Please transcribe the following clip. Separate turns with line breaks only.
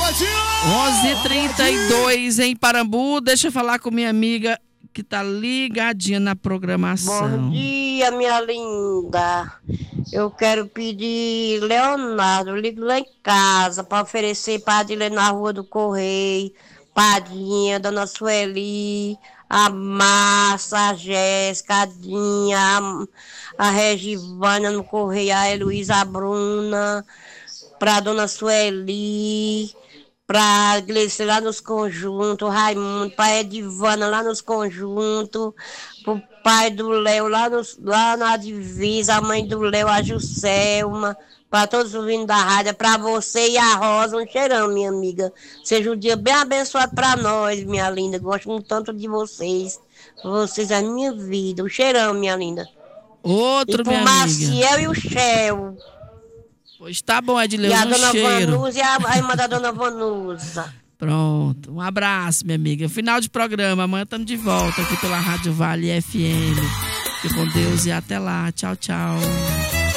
11h32 em Parambu. Deixa eu falar com minha amiga que tá ligadinha na programação.
Bom dia, minha linda. Eu quero pedir Leonardo, ligo lá em casa para oferecer para Adilene na Rua do Correio, Padinha, Dona Sueli, a Márcia, a Jéssica, a Dinha, a Regivânia no Correio, a Heloísa, a Bruna, para Dona Sueli, para Gleice lá nos conjuntos, Raimundo, para Edivana lá nos conjuntos, pro pai do Léo lá na divisa, a mãe do Léo, a Juscelma, para todos os vindos da rádio, para você e a Rosa, um cheirão, minha amiga. Seja um dia bem abençoado para nós, minha linda. Gosto muito tanto de vocês. Vocês é a minha vida. Um cheirão, minha linda.
Outro,
e pro
minha
Maciel
amiga.
e o Shell.
Pois tá bom, Edilene,
E a
um
dona
cheiro.
Vanusa e a irmã da dona Vanusa.
Pronto, um abraço, minha amiga. Final de programa, amanhã estamos de volta aqui pela Rádio Vale FM. Fique com Deus e até lá. Tchau, tchau.